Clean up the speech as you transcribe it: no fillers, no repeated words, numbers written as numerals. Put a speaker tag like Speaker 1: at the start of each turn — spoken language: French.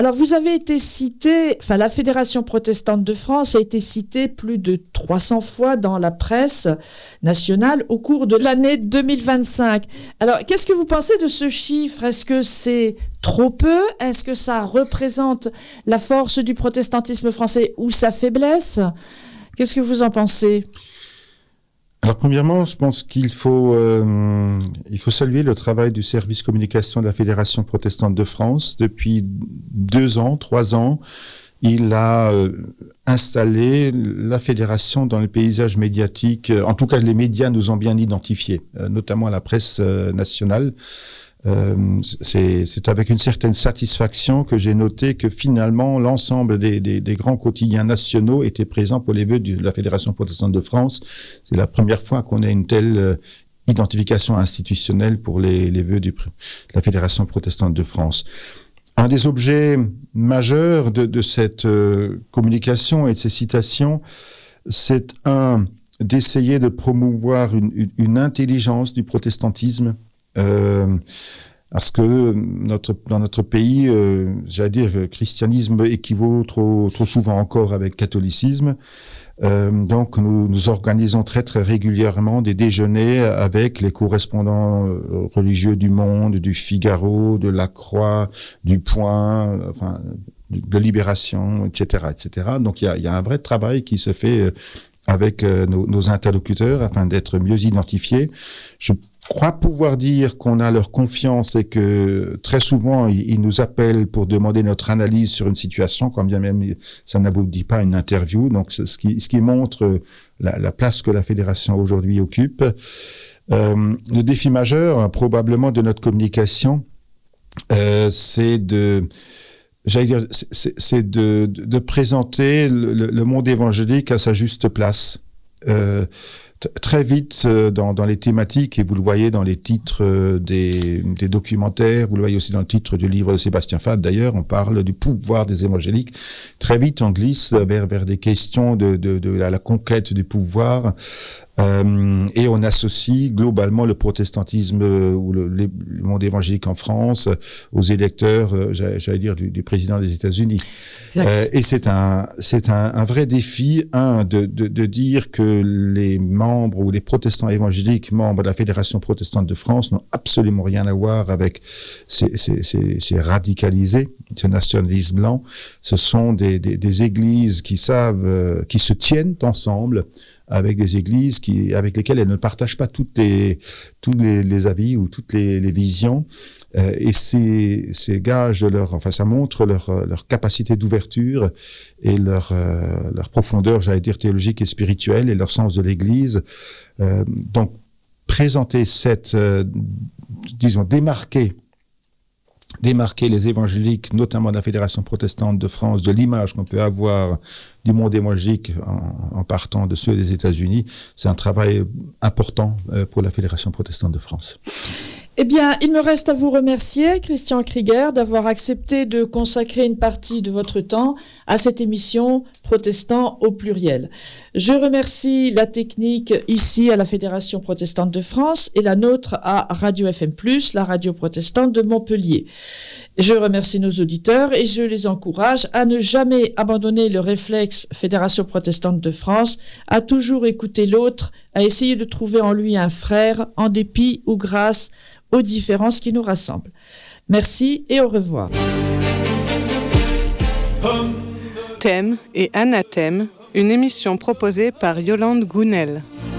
Speaker 1: Alors, vous avez été cité, enfin, la Fédération protestante de France a été citée plus de 300 fois dans la presse nationale au cours de l'année 2025. Alors, qu'est-ce que vous pensez de ce chiffre? Est-ce que c'est trop peu? Est-ce que ça représente la force du protestantisme français ou sa faiblesse? Qu'est-ce que vous en pensez?
Speaker 2: Alors, premièrement, je pense qu'il faut saluer le travail du service communication de la Fédération protestante de France. Depuis 2 ans, 3 ans, il a installé la fédération dans le paysage médiatique. En tout cas, les médias nous ont bien identifiés, notamment la presse nationale. C'est avec une certaine satisfaction que j'ai noté que finalement l'ensemble des grands quotidiens nationaux étaient présents pour les vœux de la Fédération protestante de France. C'est la première fois qu'on a une telle identification institutionnelle pour les vœux de la Fédération protestante de France. Un des objets majeurs de cette communication et de ces citations, c'est d'essayer de promouvoir une intelligence du protestantisme. Parce que dans notre pays, j'allais dire, christianisme équivaut trop souvent encore avec catholicisme. Donc nous organisons très très régulièrement des déjeuners avec les correspondants religieux du Monde, du Figaro, de la Croix, du Point, enfin de Libération, etc., etc. Donc il y a un vrai travail qui se fait avec nos interlocuteurs afin d'être mieux identifiés. Je crois pouvoir dire qu'on a leur confiance et que très souvent ils nous appellent pour demander notre analyse sur une situation, quand bien même ça n'aboutit pas à une interview. Donc ce qui montre la place que la fédération aujourd'hui occupe. Le défi majeur probablement de notre communication, c'est de présenter le monde évangélique à sa juste place. Très vite dans les thématiques, et vous le voyez dans les titres des documentaires, vous le voyez aussi dans le titre du livre de Sébastien Fath d'ailleurs, on parle du pouvoir des évangéliques. Très vite on glisse vers des questions de la conquête du pouvoir, et on associe globalement le protestantisme ou le monde évangélique en France aux électeurs, j'allais dire du président des États-Unis. Et c'est un vrai défi, de dire que les membres ou les protestants évangéliques, membres de la Fédération protestante de France, n'ont absolument rien à voir avec ces radicalisés, ce nationalisme blanc. Ce sont des églises qui se tiennent ensemble avec des églises avec lesquelles elles ne partagent pas tous les avis ou toutes les visions. Et c'est gage de ça montre leur capacité d'ouverture et leur profondeur, j'allais dire, théologique et spirituelle, et leur sens de l'Église. Donc, présenter démarquer les évangéliques, notamment de la Fédération protestante de France, de l'image qu'on peut avoir du monde évangélique en partant de ceux des États-Unis, c'est un travail important pour la Fédération protestante de France.
Speaker 1: Eh bien, il me reste à vous remercier, Christian Krieger, d'avoir accepté de consacrer une partie de votre temps à cette émission Protestants au pluriel. Je remercie la technique ici à la Fédération protestante de France et la nôtre à Radio FM+, la radio protestante de Montpellier. Je remercie nos auditeurs et je les encourage à ne jamais abandonner le réflexe Fédération protestante de France, à toujours écouter l'autre, à essayer de trouver en lui un frère, en dépit ou grâce aux différences qui nous rassemblent. Merci et au revoir.
Speaker 3: Thème et anathème, une émission proposée par Yolande Gounel.